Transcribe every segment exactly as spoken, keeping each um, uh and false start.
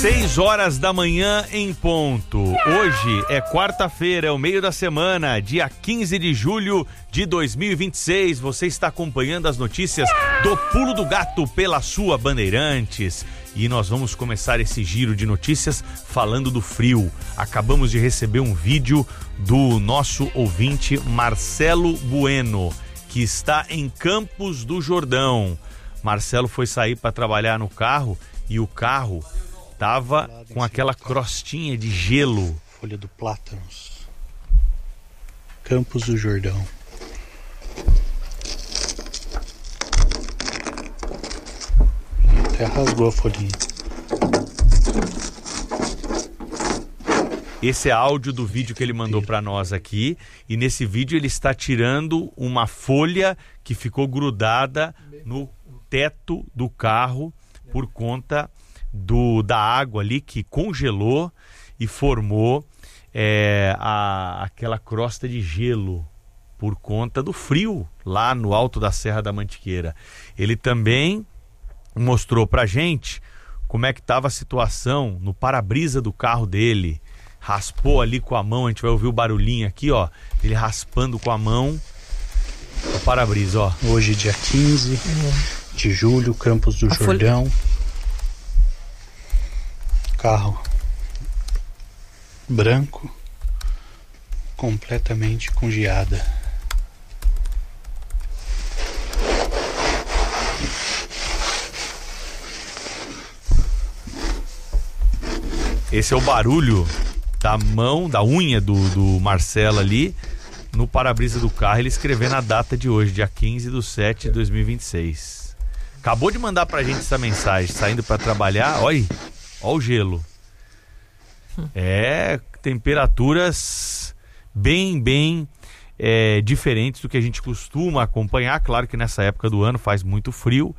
seis horas da manhã em ponto. Hoje é quarta-feira, é o meio da semana, dia quinze de julho de dois mil e vinte e seis. Você está acompanhando as notícias do Pulo do Gato pela sua Bandeirantes. E nós vamos começar esse giro de notícias falando do frio. Acabamos de receber um vídeo do nosso ouvinte Marcelo Bueno, que está em Campos do Jordão. Marcelo foi sair para trabalhar no carro e o carro tava com aquela crostinha de gelo. Folha do Plátanos, Campos do Jordão. Até rasgou a folhinha. Esse é áudio do vídeo que ele mandou para nós aqui. E nesse vídeo ele está tirando uma folha que ficou grudada no teto do carro por conta do, da água ali que congelou e formou é, a, aquela crosta de gelo por conta do frio lá no alto da Serra da Mantiqueira. Ele também mostrou pra gente como é que estava a situação no para-brisa do carro dele. Raspou ali com a mão, a gente vai ouvir o barulhinho aqui, ó, ele raspando com a mão o para-brisa, ó. Hoje, dia quinze de julho, Campos do a Jordão. Folha... Carro branco, completamente congeada. Esse é o barulho da mão, da unha do, do Marcelo ali no para-brisa do carro, ele escrevendo a data de hoje, dia quinze de setembro de dois mil e vinte e seis. Acabou de mandar pra gente essa mensagem, saindo pra trabalhar, olha aí, olha o gelo. É, temperaturas bem, bem é, diferentes do que a gente costuma acompanhar. Claro que nessa época do ano faz muito frio,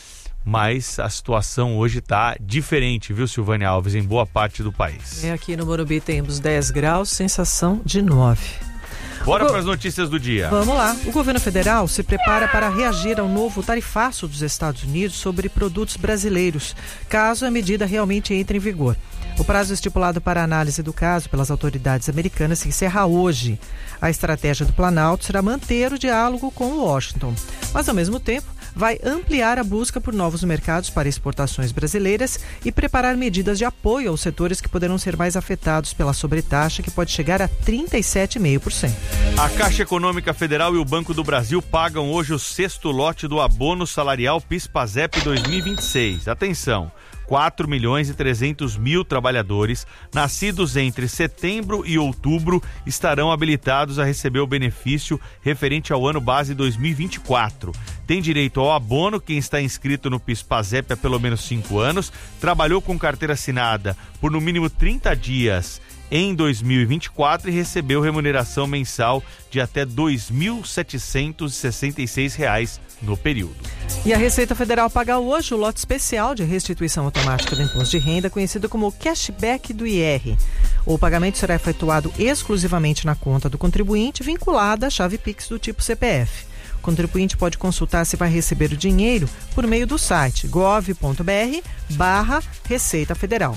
mas a situação hoje está diferente, viu, Silvânia Alves, em boa parte do país. É, aqui no Morumbi temos dez graus, sensação de nove. Bora go... para as notícias do dia. Vamos lá. O governo federal se prepara para reagir ao novo tarifaço dos Estados Unidos sobre produtos brasileiros, caso a medida realmente entre em vigor. O prazo estipulado para a análise do caso pelas autoridades americanas se encerra hoje. A estratégia do Planalto será manter o diálogo com Washington, mas ao mesmo tempo vai ampliar a busca por novos mercados para exportações brasileiras e preparar medidas de apoio aos setores que poderão ser mais afetados pela sobretaxa, que pode chegar a trinta e sete vírgula cinco por cento. A Caixa Econômica Federal e o Banco do Brasil pagam hoje o sexto lote do abono salarial PIS/PASEP dois mil e vinte e seis. Atenção! quatro milhões e trezentos mil trabalhadores nascidos entre setembro e outubro estarão habilitados a receber o benefício referente ao ano base dois mil e vinte e quatro. Tem direito ao abono quem está inscrito no PIS/PASEP há pelo menos cinco anos, trabalhou com carteira assinada por no mínimo trinta dias em dois mil e vinte e quatro e recebeu remuneração mensal de até dois mil setecentos e sessenta e seis reais no período. E a Receita Federal paga hoje o lote especial de restituição automática do imposto de renda, conhecido como cashback do I R. O pagamento será efetuado exclusivamente na conta do contribuinte, vinculada à chave Pix do tipo C P F. O contribuinte pode consultar se vai receber o dinheiro por meio do site gov.br barra Receita Federal.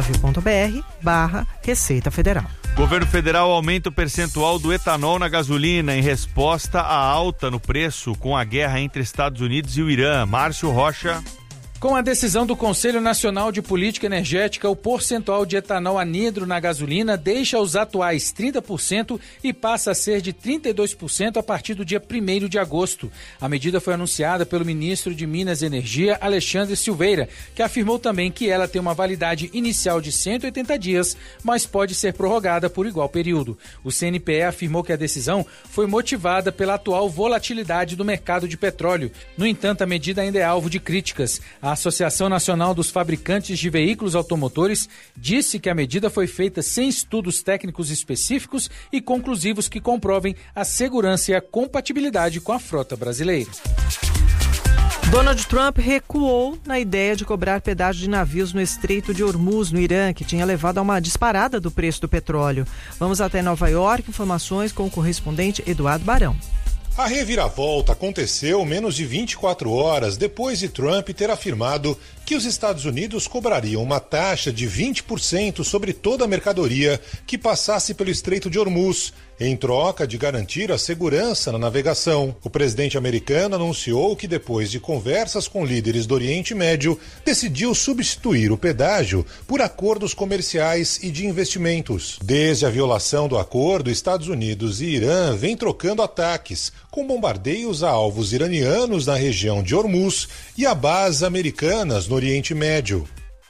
gov.br barra Receita Federal. Governo federal aumenta o percentual do etanol na gasolina em resposta à alta no preço com a guerra entre Estados Unidos e o Irã. Márcio Rocha. Com a decisão do Conselho Nacional de Política Energética, o percentual de etanol anidro na gasolina deixa os atuais trinta por cento e passa a ser de trinta e dois por cento a partir do dia primeiro de agosto. A medida foi anunciada pelo ministro de Minas e Energia, Alexandre Silveira, que afirmou também que ela tem uma validade inicial de cento e oitenta dias, mas pode ser prorrogada por igual período. O C N P E afirmou que a decisão foi motivada pela atual volatilidade do mercado de petróleo. No entanto, a medida ainda é alvo de críticas. A Associação Nacional dos Fabricantes de Veículos Automotores disse que a medida foi feita sem estudos técnicos específicos e conclusivos que comprovem a segurança e a compatibilidade com a frota brasileira. Donald Trump recuou na ideia de cobrar pedágio de navios no Estreito de Hormuz, no Irã, que tinha levado a uma disparada do preço do petróleo. Vamos até Nova York, informações com o correspondente Eduardo Barão. A reviravolta aconteceu menos de vinte e quatro horas depois de Trump ter afirmado que os Estados Unidos cobrariam uma taxa de vinte por cento sobre toda a mercadoria que passasse pelo Estreito de Hormuz, em troca de garantir a segurança na navegação. O presidente americano anunciou que, depois de conversas com líderes do Oriente Médio, decidiu substituir o pedágio por acordos comerciais e de investimentos. Desde a violação do acordo, Estados Unidos e Irã vêm trocando ataques, com bombardeios a alvos iranianos na região de Hormuz e a bases americanas no Oriente Médio.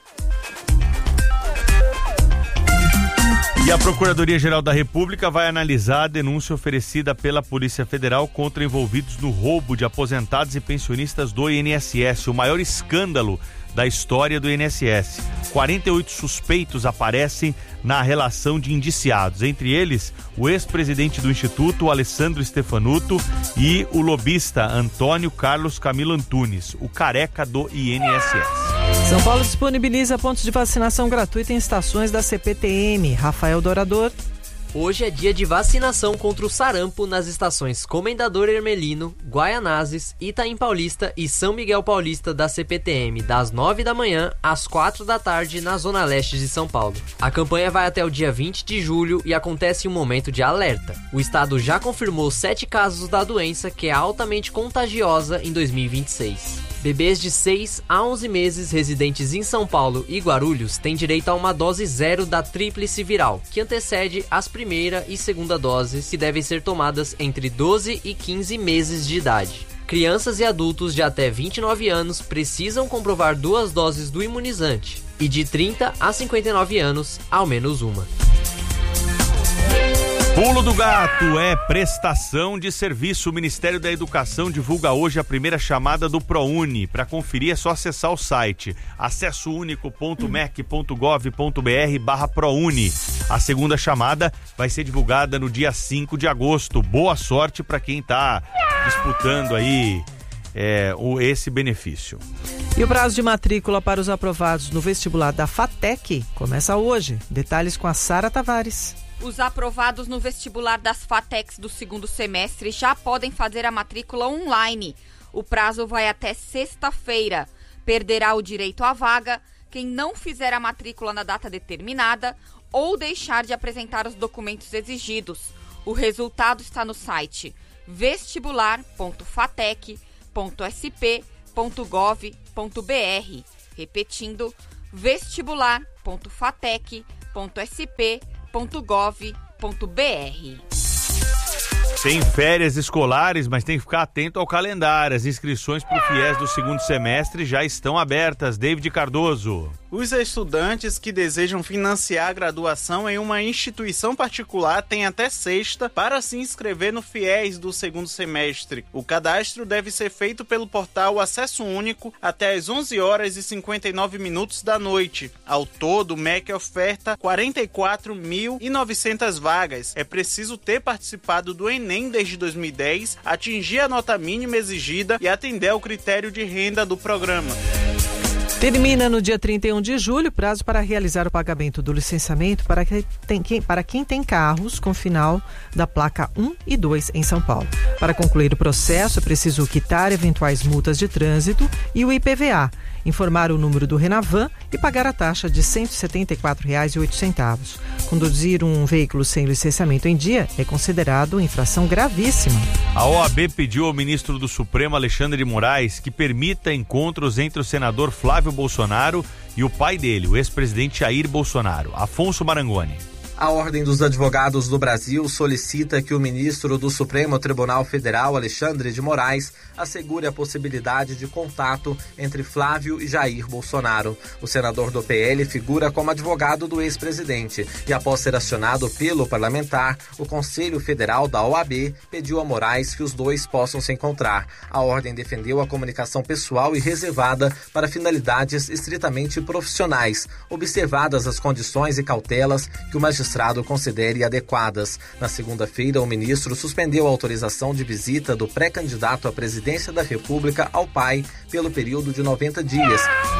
E a Procuradoria-Geral da República vai analisar a denúncia oferecida pela Polícia Federal contra envolvidos no roubo de aposentados e pensionistas do I N S S, o maior escândalo da história do I N S S. quarenta e oito suspeitos aparecem na relação de indiciados, entre eles o ex-presidente do Instituto, Alessandro Stefanuto, e o lobista Antônio Carlos Camilo Antunes, o careca do I N S S. São Paulo disponibiliza pontos de vacinação gratuita em estações da C P T M. Rafael Dorador. Hoje é dia de vacinação contra o sarampo nas estações Comendador Hermelino, Guaianazes, Itaim Paulista e São Miguel Paulista da C P T M, das nove da manhã às quatro da tarde na Zona Leste de São Paulo. A campanha vai até o dia vinte de julho e acontece em um momento de alerta. O estado já confirmou sete casos da doença, que é altamente contagiosa, em dois mil e vinte e seis. Bebês de seis a onze meses residentes em São Paulo e Guarulhos têm direito a uma dose zero da tríplice viral, que antecede as primeira e segunda doses, que devem ser tomadas entre doze e quinze meses de idade. Crianças e adultos de até vinte e nove anos precisam comprovar duas doses do imunizante e de trinta a cinquenta e nove anos, ao menos uma. Pulo do gato é prestação de serviço. O Ministério da Educação divulga hoje a primeira chamada do ProUni. Para conferir é só acessar o site acessounico ponto mec ponto gov ponto br barra ProUni. A segunda chamada vai ser divulgada no dia cinco de agosto. Boa sorte para quem está disputando aí é, o, esse benefício. E o prazo de matrícula para os aprovados no vestibular da FATEC começa hoje. Detalhes com a Sara Tavares. Os aprovados no vestibular das FATECs do segundo semestre já podem fazer a matrícula online. O prazo vai até sexta-feira. Perderá o direito à vaga quem não fizer a matrícula na data determinada ou deixar de apresentar os documentos exigidos. O resultado está no site vestibular ponto fatec ponto s p ponto gov ponto br. Repetindo, vestibular ponto fatec ponto s p ponto gov ponto br. Tem férias escolares, mas tem que ficar atento ao calendário. As inscrições para o FIES do segundo semestre já estão abertas. David Cardoso. Os estudantes que desejam financiar a graduação em uma instituição particular têm até sexta para se inscrever no FIES do segundo semestre. O cadastro deve ser feito pelo portal Acesso Único até às onze horas e cinquenta e nove minutos da noite. Ao todo, o M E C oferta quarenta e quatro mil e novecentas vagas. É preciso ter participado do Enem desde dois mil e dez, atingir a nota mínima exigida e atender ao critério de renda do programa. Termina no dia trinta e um de julho o prazo para realizar o pagamento do licenciamento para quem tem, para quem tem carros com final da placa um e dois em São Paulo. Para concluir o processo, é preciso quitar eventuais multas de trânsito e o I P V A, informar o número do Renavan e pagar a taxa de cento e setenta e quatro reais e oito centavos. Conduzir um veículo sem licenciamento em dia é considerado infração gravíssima. A O A B pediu ao ministro do Supremo, Alexandre de Moraes, que permita encontros entre o senador Flávio Bolsonaro e o pai dele, o ex-presidente Jair Bolsonaro. Afonso Marangoni. A Ordem dos Advogados do Brasil solicita que o ministro do Supremo Tribunal Federal, Alexandre de Moraes, assegure a possibilidade de contato entre Flávio e Jair Bolsonaro. O senador do P L figura como advogado do ex-presidente e, após ser acionado pelo parlamentar, o Conselho Federal da O A B pediu a Moraes que os dois possam se encontrar. A Ordem defendeu a comunicação pessoal e reservada para finalidades estritamente profissionais, observadas as condições e cautelas que o magistrado magistrado considere adequadas. Na segunda-feira, o ministro suspendeu a autorização de visita do pré-candidato à presidência da República ao pai pelo período de noventa dias.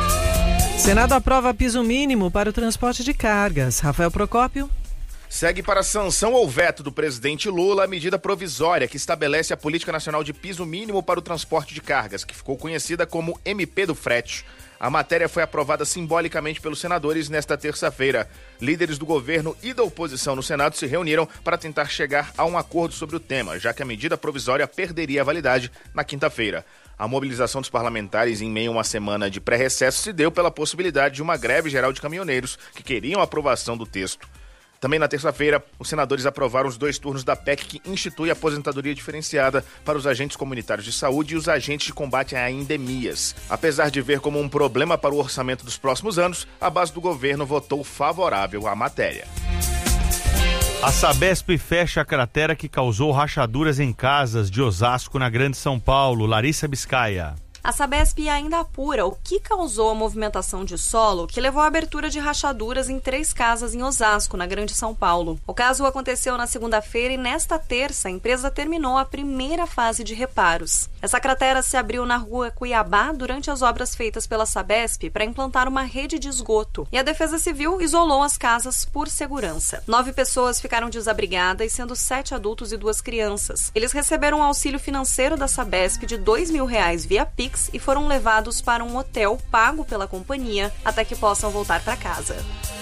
Senado aprova piso mínimo para o transporte de cargas. Rafael Procópio. Segue para sanção ou veto do presidente Lula a medida provisória que estabelece a Política Nacional de Piso Mínimo para o Transporte de Cargas, que ficou conhecida como M P do Frete. A matéria foi aprovada simbolicamente pelos senadores nesta terça-feira. Líderes do governo e da oposição no Senado se reuniram para tentar chegar a um acordo sobre o tema, já que a medida provisória perderia a validade na quinta-feira. A mobilização dos parlamentares em meio a uma semana de pré-recesso se deu pela possibilidade de uma greve geral de caminhoneiros que queriam a aprovação do texto. Também na terça-feira, os senadores aprovaram os dois turnos da P E C que institui a aposentadoria diferenciada para os agentes comunitários de saúde e os agentes de combate a endemias. Apesar de ver como um problema para o orçamento dos próximos anos, a base do governo votou favorável à matéria. A Sabesp fecha a cratera que causou rachaduras em casas de Osasco, na Grande São Paulo. Larissa Biscaia. A Sabesp ainda apura o que causou a movimentação de solo que levou à abertura de rachaduras em três casas em Osasco, na Grande São Paulo. O caso aconteceu na segunda-feira e nesta terça a empresa terminou a primeira fase de reparos. Essa cratera se abriu na rua Cuiabá durante as obras feitas pela Sabesp para implantar uma rede de esgoto e a Defesa Civil isolou as casas por segurança. Nove pessoas ficaram desabrigadas, sendo sete adultos e duas crianças. Eles receberam um auxílio financeiro da Sabesp de dois mil reais via Pix e foram levados para um hotel pago pela companhia até que possam voltar para casa.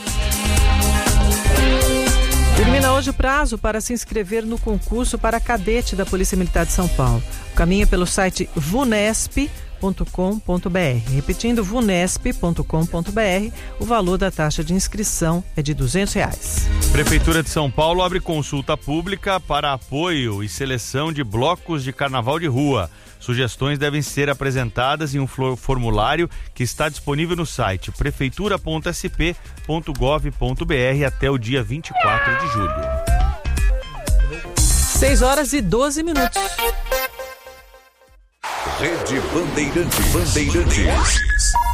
Termina hoje o prazo para se inscrever no concurso para cadete da Polícia Militar de São Paulo. O caminho é pelo site vunesp ponto com ponto br. Repetindo, vunesp ponto com ponto br, o valor da taxa de inscrição é de duzentos reais. Prefeitura de São Paulo abre consulta pública para apoio e seleção de blocos de carnaval de rua. Sugestões devem ser apresentadas em um formulário que está disponível no site prefeitura ponto s p ponto gov ponto br até o dia vinte e quatro de julho. seis horas e doze minutos. Rede Bandeirantes. Bandeirantes.